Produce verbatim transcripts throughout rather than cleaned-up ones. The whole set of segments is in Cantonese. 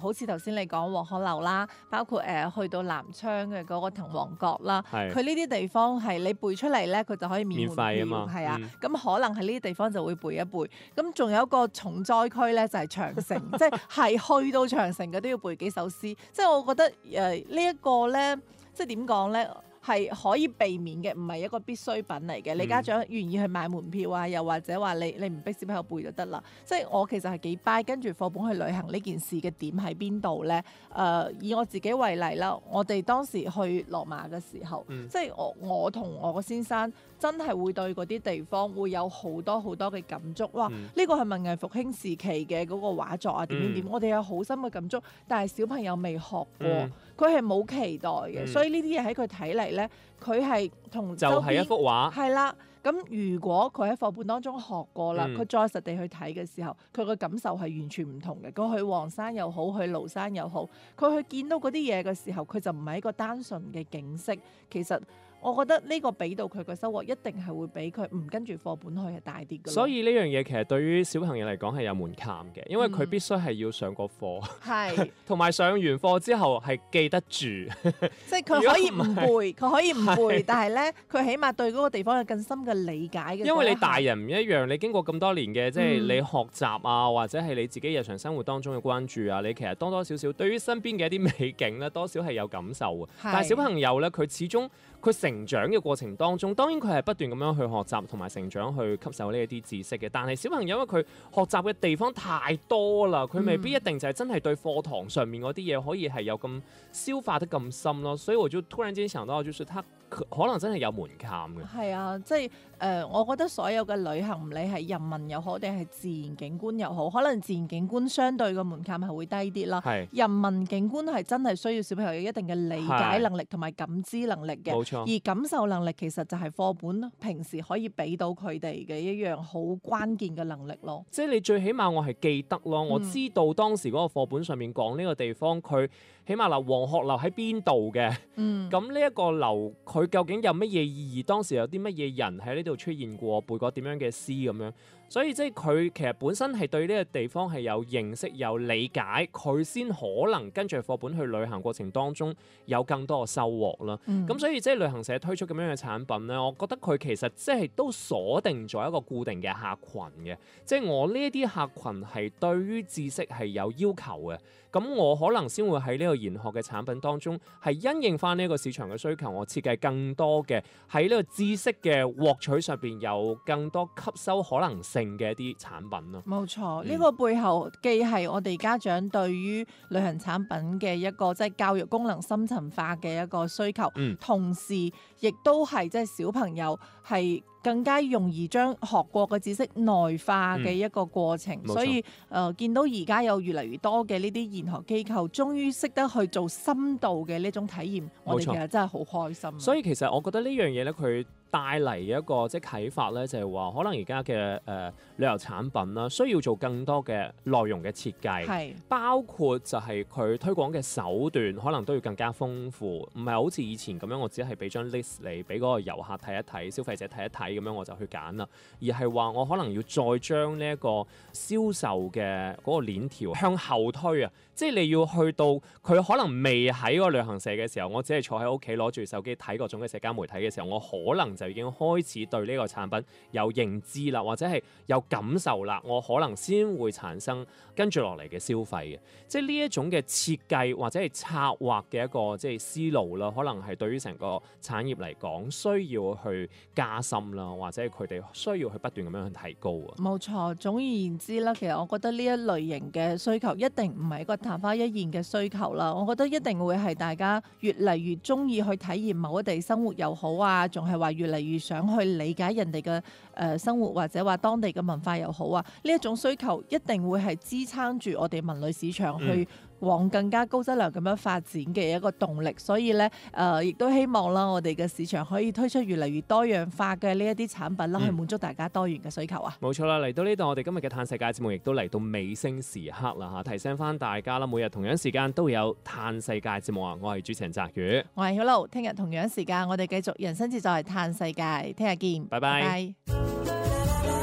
好似頭先你講黃鶴樓啦，包括誒、呃、去到南昌嘅嗰個滕王閣啦，佢呢啲地方係你背出嚟咧，佢就可以免門票， 免費啊嘛， 係啊，咁、嗯、可能喺呢啲地方就會背一背。咁仲有一個重災區咧，就係、是、長城，即係係去到長城嘅都要背幾首詩。即係我覺得誒、呃這個、呢一個咧，即係點講咧？係可以避免嘅，唔係一個必需品嚟嘅。你家長願意去買門票啊，又或者話你你唔逼小朋友背就得啦。即係我其實係幾 buy 跟住課本去旅行呢件事嘅點喺邊度咧？誒、呃，以我自己為例啦，我哋當時去羅馬嘅時候，嗯、即係我我同我個先生真係會對嗰啲地方會有好多好多嘅感觸。哇！呢、嗯、個係文藝復興時期嘅嗰個畫作啊，點點點，我哋有好深嘅感觸，但係小朋友未學過，佢係冇期待嘅，嗯、所以呢啲嘢喺佢睇嚟咧，佢係同就係一幅畫， 係啦。咁如果佢喺課本當中學過啦，佢、嗯、再實地去睇嘅時候，佢個感受係完全唔同嘅。佢去黃山又好，去廬山又好，佢去見到嗰啲嘢嘅時候，佢就唔係一個單純嘅景色。其實我覺得呢個俾到佢嘅收穫，一定係會比佢唔跟住課本去係大啲嘅。 所以呢樣嘢其實對於小朋友嚟講係有門檻嘅，因為佢必須係要上過課，係、嗯，同埋上完課之後係記得住， 即係佢可以唔背，佢可以唔背，但係咧佢起碼對嗰個地方有更深嘅理解嘅。 因為你大人唔一樣，你經過咁多年嘅，即係你學習啊，或者係你自己日常生活當中嘅關注啊，你其實多多少少對於身邊嘅一啲美景咧，多少係有感受嘅。但係小朋友咧，佢始終佢成長嘅過程當中，當然佢係不斷咁樣去學習同埋成長，去吸收呢一啲知識嘅。但係小朋友因為佢學習嘅地方太多啦，佢未必一定就係真係對課堂上面嗰啲嘢可以係有咁消化得咁深咯。所以我就突然間想到，就是他可能真係有門檻嘅。 係啊，即係誒、呃，我覺得所有嘅旅行，唔理係人文又好，定係自然景觀又好，可能自然景觀相對嘅門檻係會低啲啦。係人文景觀係真係需要小朋友有一定嘅理解能力同埋感知能力嘅。冇錯。而感受能力其實就係課本平時可以俾到佢哋嘅一樣好關鍵嘅能力咯。 即係你最起碼我係記得咯，我知道當時嗰個課本上面講呢個地方，佢起碼嗱黃鶴樓喺邊度嘅。嗯。咁呢一個樓佢究竟有乜嘢意義？當時有啲乜嘢人喺呢度出現過，背過點樣嘅詩咁樣？所以即係佢其實本身係對呢個地方係有認識、有理解，佢先可能跟住課本去旅行過程當中有更多嘅收穫啦。咁、嗯、所以即係旅行社推出咁樣嘅產品咧，我覺得佢其實即係都鎖定咗一個固定嘅客群嘅。即係我呢一啲客群係對於知識係有要求嘅，咁我可能先會喺呢個研學嘅產品當中係因應翻呢個市場嘅需求，我設計更多嘅喺呢個知識嘅獲取上邊有更多吸收可能性嘅一啲產品咯。 冇錯，呢、嗯、個背後既係我哋家長對於旅行產品嘅一個即係、就是、教育功能深層化嘅一個需求，嗯、同時亦都係即係小朋友係更加容易將學過嘅知識內化嘅一個過程，嗯、所以誒、呃、見到而家有越嚟越多嘅呢啲研學機構，終於識得去做深度嘅呢種體驗，我哋其實真係好開心。 所以其實我覺得呢樣嘢咧，佢帶嚟一個即係啟發咧，就係話可能而家嘅誒旅遊產品啦，需要做更多嘅內容嘅設計，係包括就係佢推廣嘅手段，可能都要更加豐富，唔係好似以前咁樣，我只係俾張 list 嚟俾嗰個遊客睇一睇，消費者睇一睇咁樣我就去揀啦，而係話我可能要再將呢一個銷售嘅嗰個鏈條向後推啊，即係你要去到佢可能未喺個旅行社嘅時候，我只係坐喺屋企攞住手機睇各種嘅社交媒體嘅時候，我可能就已經開始對呢個產品有認知啦，或者係有感受啦，我可能先會產生跟住落嚟嘅消費嘅，即係呢一種嘅設計或者係策劃嘅一個即係思路啦，可能係對於成個產業嚟講需要去加深啦，或者係佢哋需要去不斷咁樣去提高啊。 冇錯，總而言之啦，其實我覺得呢一類型嘅需求一定唔係一個曇花一現嘅需求啦，我覺得一定會係大家越嚟越中意去體驗某一地生活又好啊，仲係話越嚟越想去理解人哋嘅誒生活或者話當地嘅文化又好啊，呢一種需求一定會係支撐住我哋文旅市場去往更加高質量咁樣發展嘅一個動力，所以咧誒亦都希望啦，我哋嘅市場可以推出越嚟越多樣化嘅呢一啲產品啦，嗯、去滿足大家多元嘅需求啊！ 冇錯啦，嚟到呢度我哋今日嘅嘆世界節目亦都嚟到尾聲時刻啦嚇，提醒翻大家啦，每日同樣時間都會有嘆世界節目啊！我係主持人澤宇， 我係曉露，聽日同樣時間我哋繼續人生自在嘆世界，聽日見， 拜拜。拜拜。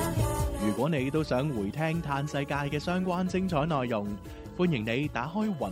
如果你都想回聽嘆世界嘅相關精彩內容，歡迎你打開雲